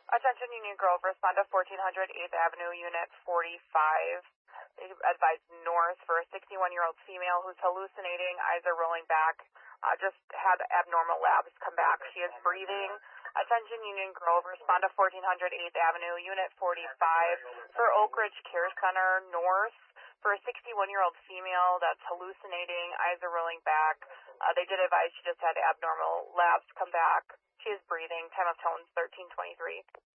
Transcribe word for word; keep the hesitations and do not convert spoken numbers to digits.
Attention Union Grove, respond to fourteen hundred eighth Avenue, Unit forty-five. They advise north for a sixty-one-year-old female who's hallucinating, eyes are rolling back, uh, just had abnormal labs come back. She is breathing. Attention Union Grove, respond to fourteen hundred eighth Avenue, Unit forty-five. For Oak Ridge Care Center, north for a sixty-one-year-old female that's hallucinating, eyes are rolling back. Uh, they did advise she just had abnormal labs come back. She is breathing. Time of tones thirteen twenty-three.